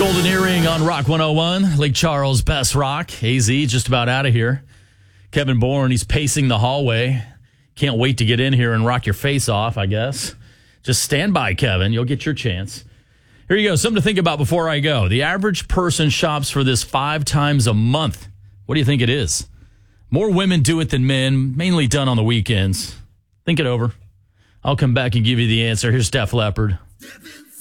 Golden Earring on Rock 101. Lake Charles, best rock. AZ just about out of here. Kevin Bourne, he's pacing the hallway. Can't wait to get in here and rock your face off, I guess. Just stand by, Kevin. You'll get your chance. Here you go. Something to think about before I go. The average person shops for this 5 times a month. What do you think it is? More women do it than men, mainly done on the weekends. Think it over. I'll come back and give you the answer. Here's Def Leppard.